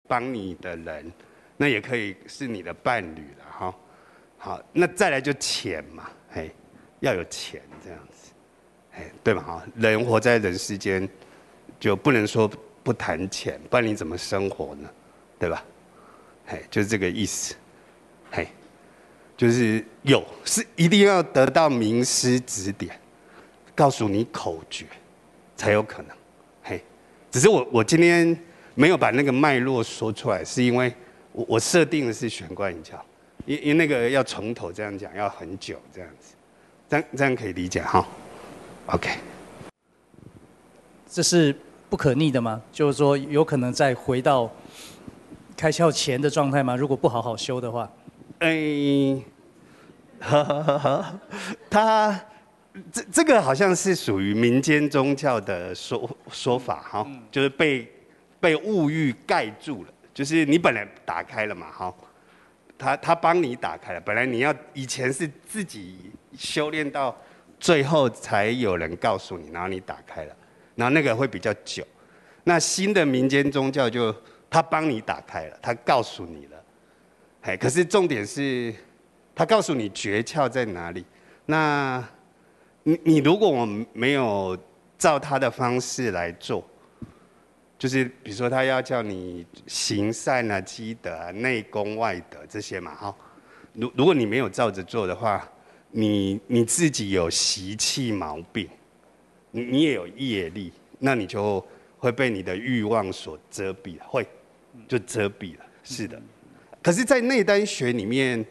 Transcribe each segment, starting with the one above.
帮你的人，那也可以是你的伴侣了哈。好，那再来就钱嘛，嘿，要有钱这样子，嘿，对嘛哈？人活在人世间，就不能说不谈钱，不然你怎么生活呢？对吧？嘿，就是这个意思，嘿，就是是一定要得到名师指点，告诉你口诀，才有可能，嘿。只是我今天没有把那个脉络说出来，是因为我设定的是玄关一窍，因为那个要从头这样讲要很久这样子，这样可以理解哈 ？OK， 这是不可逆的吗？就是说有可能再回到开窍前的状态吗？如果不好好修的话？ 他这个好像是属于民间宗教的说法哈，就是被物欲盖住了，就是你本来打开了嘛哈，他帮你打开了，本来你以前是自己修炼到最后才有人告诉你，然后你打开了，然后那个会比较久。那新的民间宗教就他帮你打开了，他告诉你了，嘿，可是重点是他告诉你诀窍在哪里。那你如果我没有照他的方式来做，就是比如说他要叫你行善啊、积德啊、内功外德这些嘛，哈。如果你没有照着做的话，你自己有习气毛病，你也有业力，那你就会被你的欲望所遮蔽，就遮蔽了。是的。可是，在内丹学里面，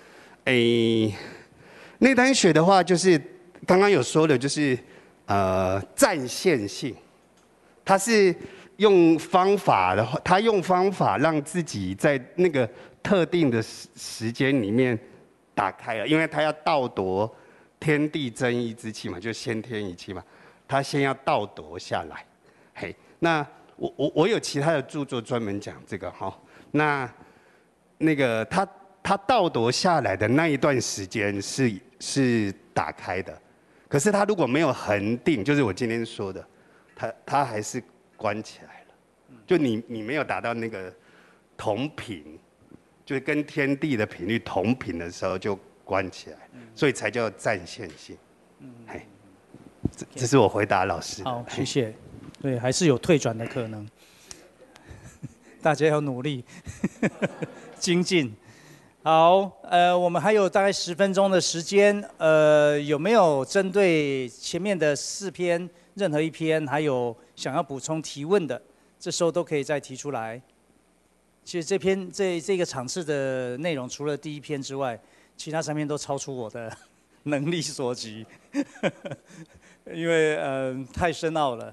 内丹学的话，就是刚刚有说的，就是暂现性，它是用方法的话，他用方法让自己在那个特定的时间里面打开了，因为他要盗夺天地真一之气嘛，就先天一气嘛，他先要盗夺下来。嘿，那我有其他的著作专门讲这个哈，那个他盗夺下来的那一段时间是打开的，可是他如果没有恒定，就是我今天说的，他还是关起来了。就你没有达到那个同频，就是跟天地的频率同频的时候就关起来，所以才叫暂现性。嘿，这是我回答老师的。 好，谢谢。对，还是有退转的可能，大家要努力精进。好，我们还有大概10分钟的时间，有没有针对前面的4篇任何一篇，还有想要补充提问的，这时候都可以再提出来。其实这个场次的内容，除了第1篇之外，其他3篇都超出我的能力所及，因为太深奥了。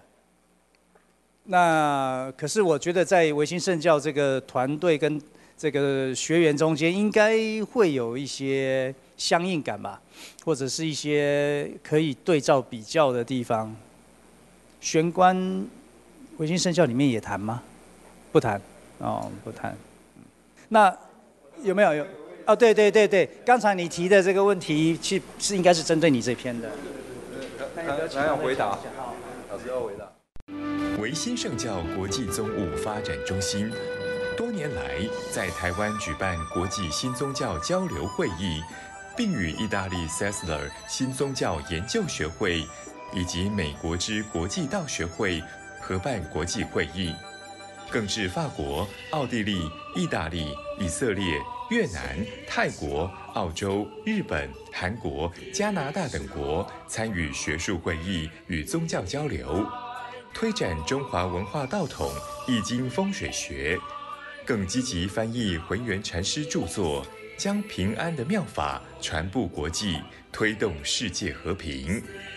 那可是我觉得在维新圣教这个团队跟这个学员中间，应该会有一些相应感吧，或者是一些可以对照比较的地方。玄关维新圣教里面也谈吗？不谈，哦，不谈。那有没有？哦，对，刚才你提的这个问题，是应该是针对你这篇的。 他要回答，老师要回答。 维新圣教国际宗务发展中心多年来在台湾举办国际新宗教交流会议，并与意大利 Sessler 新宗教研究学会以及美国之国际道学会合办国际会议，更至法国、奥地利、意大利、以色列、越南、泰国、澳洲、日本、韩国、加拿大等国参与学术会议与宗教交流，推展中华文化道统、易经风水学，更积极翻译浑元禅师著作，将平安的妙法传布国际，推动世界和平。